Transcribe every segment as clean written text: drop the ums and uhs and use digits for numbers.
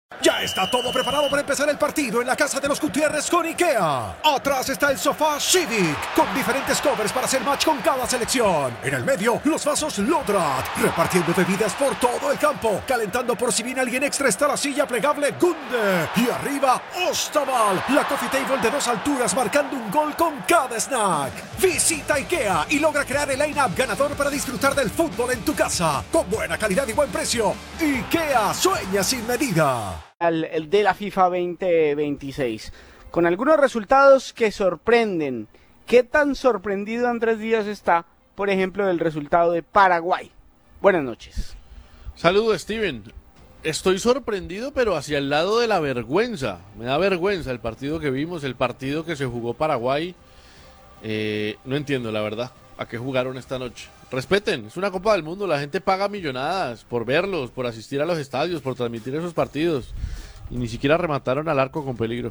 Ya está todo preparado para empezar el partido en la casa de los Gutiérrez con IKEA. Atrás está el sofá Civic, con diferentes covers para hacer match con cada selección. En el medio, los vasos Lodrat, repartiendo bebidas por todo el campo. Calentando por si viene alguien extra está la silla plegable Gunde. Y arriba, Ostaval, la coffee table de 2 alturas marcando un gol con cada snack. Visita IKEA y logra crear el line-up ganador para disfrutar del fútbol en tu casa. Con buena calidad y buen precio. IKEA sueña sin medida. El de la FIFA 2026, con algunos resultados que sorprenden. ¿Qué tan sorprendido Andrés Díaz está, por ejemplo, del resultado de Paraguay? Buenas noches. Saludos, Steven. Estoy sorprendido, pero hacia el lado de la vergüenza. Me da vergüenza el partido que vimos, el partido que se jugó Paraguay. No entiendo, la verdad, a qué jugaron esta noche. Respeten, es una Copa del Mundo, la gente paga millonadas por verlos, por asistir a los estadios, por transmitir esos partidos. Y ni siquiera remataron al arco con peligro.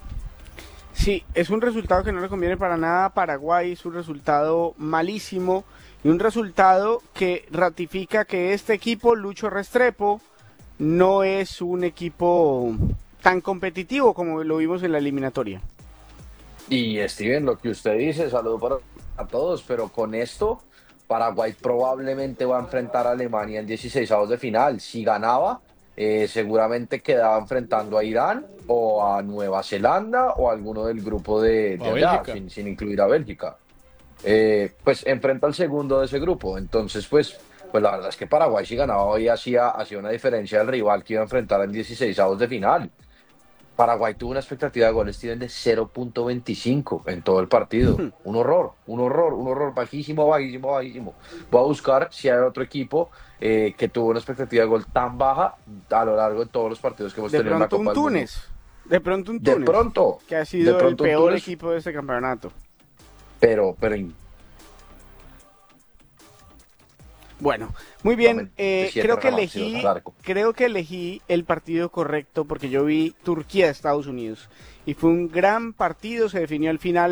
Sí, es un resultado que no le conviene para nada a Paraguay, es un resultado malísimo y un resultado que ratifica que este equipo, Lucho Restrepo, no es un equipo tan competitivo como lo vimos en la eliminatoria. Y Steven, lo que usted dice, saludo para todos, pero con esto Paraguay probablemente va a enfrentar a Alemania en 16avos de final. Si ganaba, seguramente quedaba enfrentando a Irán o a Nueva Zelanda o a alguno del grupo de allá, sin incluir a Bélgica. Pues enfrenta al segundo de ese grupo. Entonces, pues la verdad es que Paraguay si ganaba hoy hacía una diferencia del rival que iba a enfrentar en 16avos de final. Paraguay tuvo una expectativa de goles, Steven, de 0.25 en todo el partido. Un horror, bajísimo. Voy a buscar si hay otro equipo que tuvo una expectativa de gol tan baja a lo largo de todos los partidos que hemos tenido en la Copa del Mundo. De pronto un Túnez, que ha sido el peor equipo de este campeonato. Pero bueno, muy bien, creo que elegí el partido correcto porque yo vi Turquía-Estados Unidos y fue un gran partido, se definió al final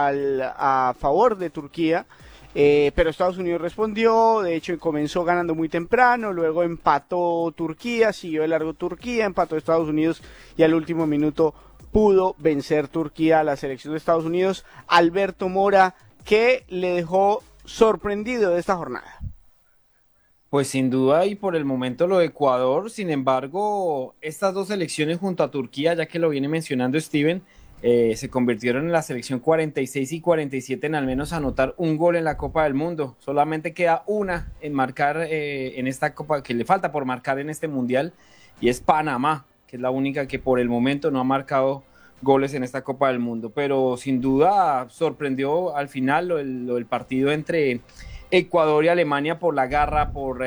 a favor de Turquía, pero Estados Unidos respondió, de hecho comenzó ganando muy temprano, luego empató Turquía, siguió de largo Turquía, empató Estados Unidos y al último minuto pudo vencer Turquía a la selección de Estados Unidos. Alberto Mora, ¿qué le dejó sorprendido de esta jornada? Pues sin duda y por el momento lo de Ecuador, sin embargo, estas dos selecciones junto a Turquía, ya que lo viene mencionando Steven, se convirtieron en la selección 46 y 47 en al menos anotar un gol en la Copa del Mundo. Solamente queda una en marcar en esta Copa, que le falta por marcar en este Mundial, y es Panamá, que es la única que por el momento no ha marcado goles en esta Copa del Mundo. Pero sin duda sorprendió al final lo del partido entre Ecuador y Alemania por la garra, por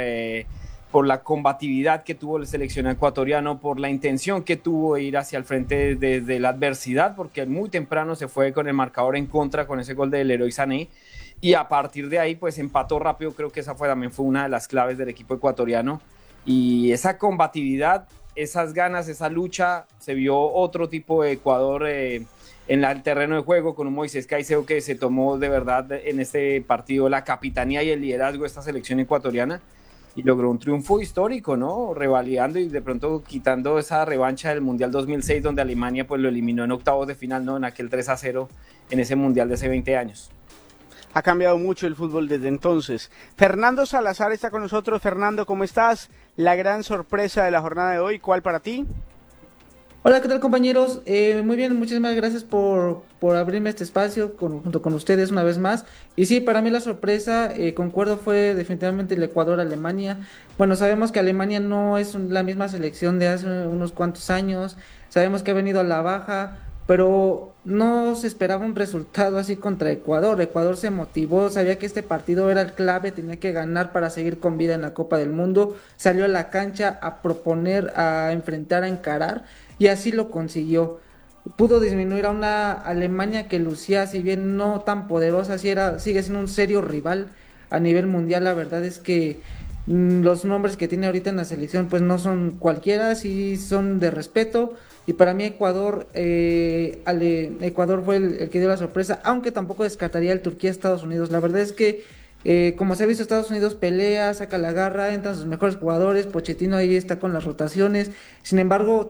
la combatividad que tuvo el seleccionado ecuatoriano, por la intención que tuvo de ir hacia el frente desde la adversidad, porque muy temprano se fue con el marcador en contra con ese gol del Leroy Sané, y a partir de ahí pues empató rápido. Creo que esa también fue una de las claves del equipo ecuatoriano, y esa combatividad, esas ganas, esa lucha, se vio otro tipo de Ecuador en el terreno de juego, con un Moisés Caicedo que se tomó de verdad en este partido la capitanía y el liderazgo de esta selección ecuatoriana y logró un triunfo histórico, ¿no? Revalidando y de pronto quitando esa revancha del Mundial 2006 donde Alemania pues lo eliminó en octavos de final, ¿no? En aquel 3-0 en ese Mundial de hace 20 años. Ha cambiado mucho el fútbol desde entonces. Fernando Salazar está con nosotros. Fernando, ¿cómo estás? La gran sorpresa de la jornada de hoy, ¿cuál para ti? Hola, ¿qué tal, compañeros? Muy bien, muchísimas gracias por abrirme este espacio junto con ustedes una vez más. Y sí, para mí la sorpresa, concuerdo, fue definitivamente el Ecuador-Alemania. Bueno, sabemos que Alemania no es la misma selección de hace unos cuantos años, sabemos que ha venido a la baja, pero no se esperaba un resultado así contra Ecuador. Ecuador se motivó, sabía que este partido era el clave, tenía que ganar para seguir con vida en la Copa del Mundo, salió a la cancha a proponer, a enfrentar, a encarar, y así lo consiguió. Pudo disminuir a una Alemania que lucía, si bien no tan poderosa, sigue siendo un serio rival a nivel mundial. La verdad es que los nombres que tiene ahorita en la selección pues no son cualquiera, sí son de respeto, y para mí Ecuador fue el que dio la sorpresa, aunque tampoco descartaría el Turquía-Estados Unidos. La verdad es que como se ha visto, Estados Unidos pelea, saca la garra, entran sus mejores jugadores, Pochettino ahí está con las rotaciones, sin embargo